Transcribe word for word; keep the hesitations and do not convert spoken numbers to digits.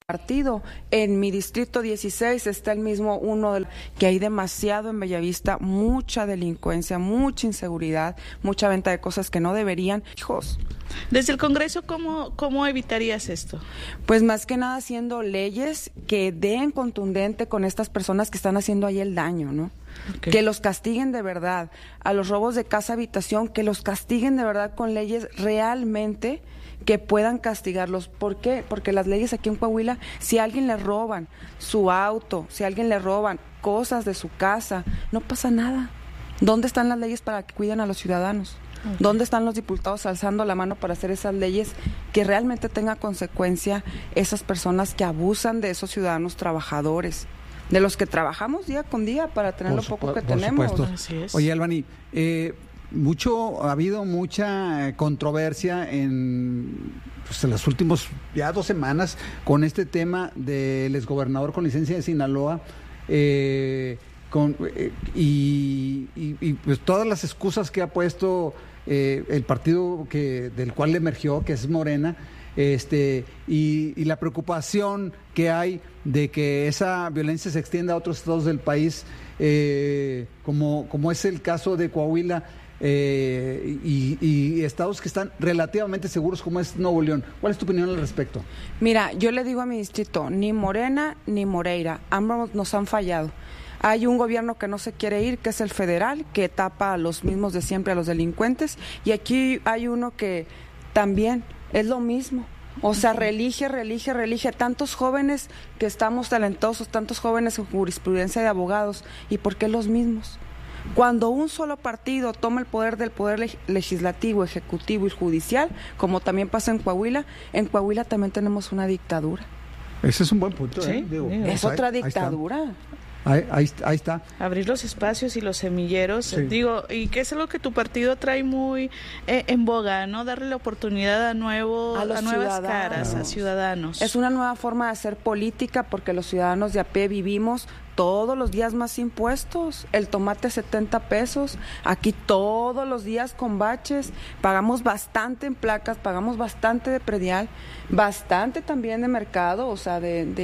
partido. En mi distrito dieciséis está el mismo uno del que hay demasiado en Bellavista, mucha delincuencia, mucha inseguridad, mucha venta de cosas que no deberían. Hijos. Desde el Congreso, ¿cómo, cómo evitarías esto? Pues más que nada haciendo leyes que den contundente con estas personas que están haciendo ahí el daño, ¿no? Okay. Que los castiguen de verdad. A los robos de casa habitación, que los castiguen de verdad con leyes realmente que puedan castigarlos. ¿Por qué? Porque las leyes aquí en Coahuila, si a alguien le roban su auto, si a alguien le roban cosas de su casa, no pasa nada. ¿Dónde están las leyes para que cuiden a los ciudadanos? Okay. ¿Dónde están los diputados alzando la mano para hacer esas leyes que realmente tengan consecuencia esas personas que abusan de esos ciudadanos trabajadores, de los que trabajamos día con día para tener por lo poco que tenemos? Así es. Oye, Albany, eh, mucho ha habido mucha controversia en, pues, en las últimas ya dos semanas con este tema del exgobernador con licencia de Sinaloa. Eh, Con, eh, y, y, y pues todas las excusas que ha puesto eh, el partido que del cual emergió, que es Morena, este y, y la preocupación que hay de que esa violencia se extienda a otros estados del país, eh, como, como es el caso de Coahuila, eh, y, y estados que están relativamente seguros como es Nuevo León. ¿Cuál es tu opinión al respecto? Mira, yo le digo a mi distrito, ni Morena ni Moreira, ambos nos han fallado. Hay un gobierno que no se quiere ir, que es el federal, que tapa a los mismos de siempre, a los delincuentes, y aquí hay uno que también es lo mismo. O sea, reelige, reelige, reelige. Tantos jóvenes que estamos talentosos, tantos jóvenes en jurisprudencia de abogados, ¿y por qué los mismos? Cuando un solo partido toma el poder del poder leg- legislativo, ejecutivo y judicial, como también pasa en Coahuila, en Coahuila también tenemos una dictadura. Ese es un buen punto. Sí, ¿eh? Digo, es ahí, otra dictadura. Ahí, ahí, ahí está. Abrir los espacios y los semilleros, sí. digo, y que es algo que tu partido trae muy eh, en boga, ¿no? Darle la oportunidad a nuevos, a, a nuevas caras, a ciudadanos. Es una nueva forma de hacer política porque los ciudadanos de a pie vivimos todos los días más impuestos. El tomate setenta pesos, aquí todos los días con baches, pagamos bastante en placas, pagamos bastante de predial, bastante también de mercado, o sea, de, de